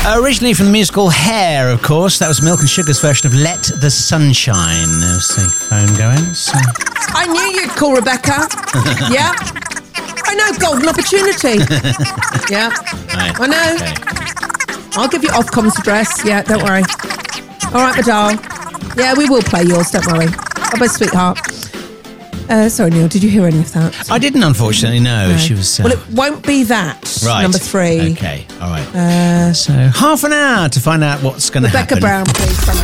Originally from the musical Hair, of course. That was Milk and Sugar's version of Let the Sunshine. There's the phone going. So. I knew you'd call, Rebecca. Yeah. I know, golden opportunity. Yeah. Right. I know. Okay. I'll give you Ofcom's address. Yeah, don't worry. All right, my darling. Yeah, we will play yours, don't worry. Bye-bye, sweetheart. Sorry, Neil, did you hear any of that? I didn't, unfortunately, no. She was... Well, it won't be that, right. number 3. Okay, all right. So half an hour to find out what's going to happen. Rebecca Brown, please.